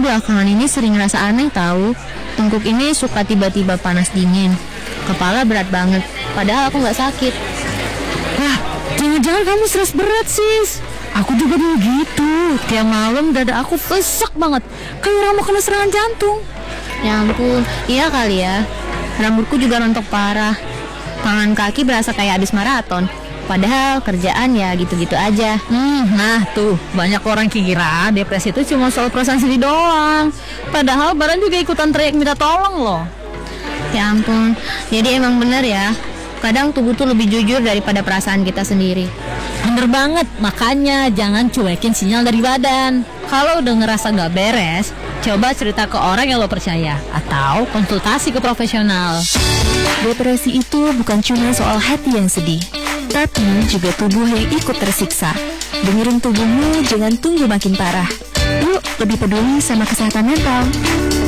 belakangan ini sering ngerasa aneh tahu. Tengkuk ini suka tiba-tiba panas dingin. Kepala berat banget, padahal aku nggak sakit. Wah, jangan-jangan kamu stres berat, sis. Aku juga dulu gitu. Tiap malam dada aku pesek banget, kayak orang mau kena serangan jantung. Ya ampun, iya kali ya. Rambutku juga rontok parah. Tangan kaki berasa kayak habis maraton. Padahal kerjaan ya gitu-gitu aja. Nah tuh, banyak orang kira depresi itu cuma soal perasaan sedih doang. Padahal badan juga ikutan teriak minta tolong loh. Ya ampun, jadi emang bener ya. Kadang tubuh tuh lebih jujur daripada perasaan kita sendiri. Bener banget, makanya jangan cuekin sinyal dari badan. Kalau udah ngerasa gak beres, coba cerita ke orang yang lo percaya atau konsultasi ke profesional. Depresi itu bukan cuma soal hati yang sedih, tapi juga tubuh yang ikut tersiksa. Dengerin tubuhmu, jangan tunggu makin parah. Yuk, lebih peduli sama kesehatan mental.